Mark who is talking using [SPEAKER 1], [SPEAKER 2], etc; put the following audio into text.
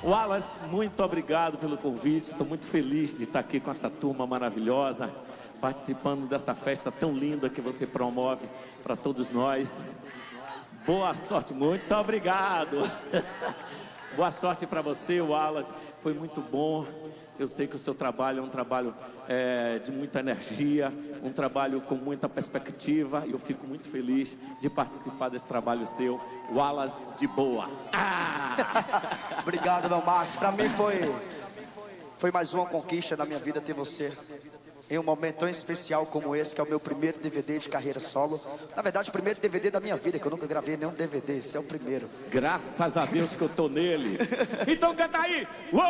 [SPEAKER 1] Wallace, muito obrigado pelo convite. Estou muito feliz de estar aqui com essa turma maravilhosa, participando dessa festa tão linda que você promove para todos nós. Boa sorte, muito obrigado. Boa sorte para você, Wallace. Foi muito bom. Eu sei que o seu trabalho é um trabalho de muita energia, um trabalho com muita perspectiva. E eu fico muito feliz de participar desse trabalho seu. Wallace de boa.
[SPEAKER 2] Obrigado, meu Marcos. Pra mim foi mais uma conquista na minha vida ter você em um momento tão especial como esse, que é o meu primeiro DVD de carreira solo. Na verdade, o primeiro DVD da minha vida, que eu nunca gravei nenhum DVD. Esse é o primeiro.
[SPEAKER 1] Graças a Deus que eu tô nele. Então canta aí.